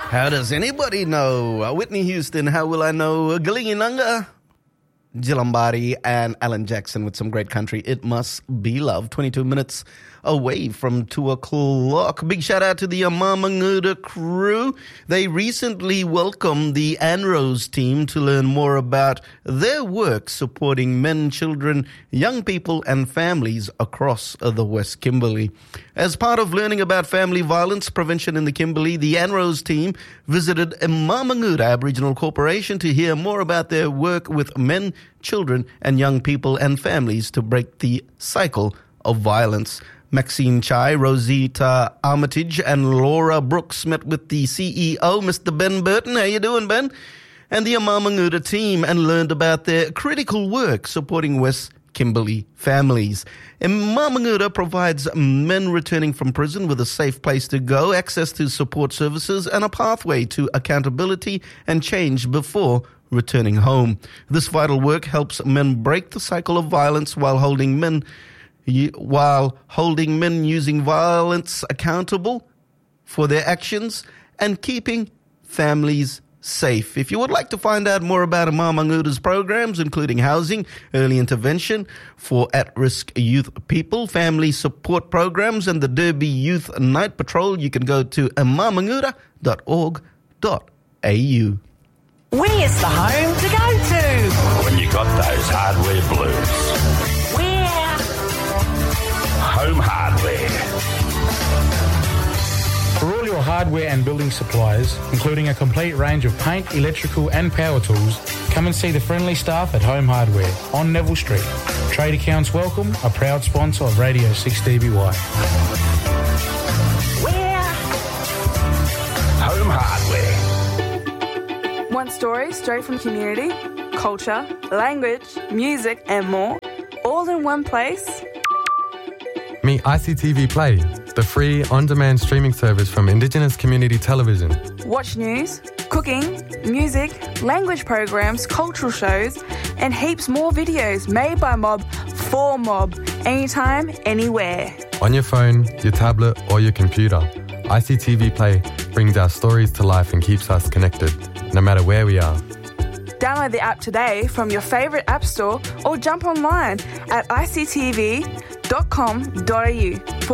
How does anybody know? Whitney Houston, How Will I Know? Galingi Nanga, Jilambari, and Alan Jackson with some great country. It Must Be Love. 22 minutes away from 2 o'clock. Big shout out to the Amamanguda crew. They recently welcomed the ANROS team to learn more about their work supporting men, children, young people, and families across the West Kimberley. As part of learning about family violence prevention in the Kimberley, the ANROS team visited Amamanguda Aboriginal Corporation to hear more about their work with men, children, and young people and families to break the cycle of violence. Maxine Chai, Rosita Armitage, and Laura Brooks met with the CEO, Mr. Ben Burton. How you doing, Ben? And the Amamanguda team and learned about their critical work supporting West Kimberley families. Amamanguda provides men returning from prison with a safe place to go, access to support services, and a pathway to accountability and change before returning home. This vital work helps men break the cycle of violence while holding men using violence accountable for their actions and keeping families safe. If you would like to find out more about Amamanguda's programs, including housing, early intervention for at-risk youth people, family support programs, and the Derby Youth Night Patrol, you can go to amamanguda.org.au. Where's the home to go to? When you got those hardware blues. Home Hardware. For all your hardware and building supplies, including a complete range of paint, electrical and power tools, come and see the friendly staff at Home Hardware on Neville Street. Trade accounts welcome, a proud sponsor of Radio 6DBY. Home Hardware. Want stories straight from community, culture, language, music and more, all in one place? Meet ICTV Play, the free on-demand streaming service from Indigenous Community Television. Watch news, cooking, music, language programs, cultural shows, and heaps more videos made by Mob for Mob, anytime, anywhere. On your phone, your tablet, or your computer, ICTV Play brings our stories to life and keeps us connected, no matter where we are. Download the app today from your favourite app store or jump online at ictv.com.au.